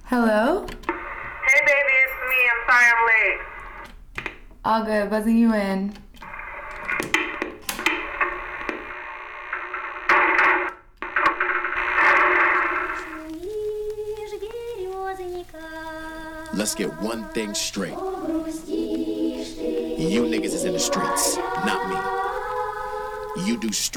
Hello? Hey baby, it's me. I'm sorry I'm late. All good, buzzing you in. Let's get one thing straight. You niggas is in the streets, not me. You do street